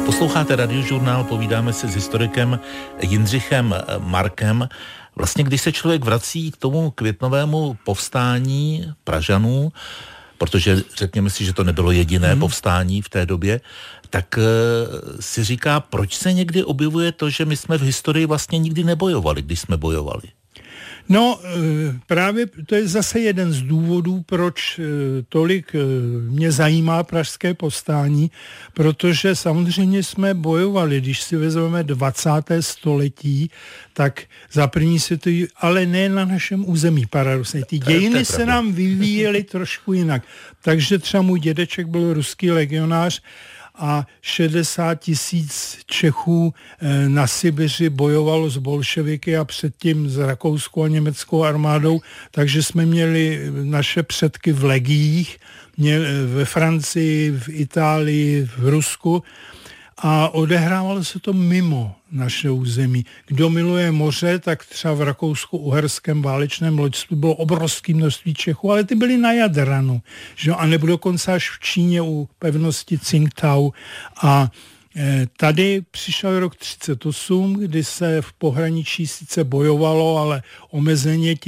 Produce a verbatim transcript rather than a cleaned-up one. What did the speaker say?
Posloucháte Radiožurnál, povídáme si s historikem Jindřichem Markem. Vlastně, když se člověk vrací k tomu květnovému povstání Pražanů, protože řekněme si, že to nebylo jediné hmm. povstání v té době, tak uh, si říká, proč se někdy objevuje to, že my jsme v historii vlastně nikdy nebojovali, když jsme bojovali. No, právě to je zase jeden z důvodů, proč tolik mě zajímá pražské povstání, protože samozřejmě jsme bojovali, když si vezmeme dvacáté století, tak za první světový, ale ne na našem území paradoxně. Ty dějiny se nám vyvíjely trošku jinak. Takže třeba můj dědeček byl ruský legionář a šedesát tisíc Čechů na Sibiři bojovalo s bolševiky a předtím s rakouskou a německou armádou, takže jsme měli naše předky v legiích, ve Francii, v Itálii, v Rusku a odehrávalo se to mimo naše území. Kdo miluje moře, tak třeba v rakousko-uherském válečném loďstvu bylo obrovské množství Čechů, ale ty byly na Jadranu, že? A nebo dokonce až v Číně u pevnosti Tsingtao. A e, tady přišel rok třicet osm, kdy se v pohraničí sice bojovalo, ale omezeně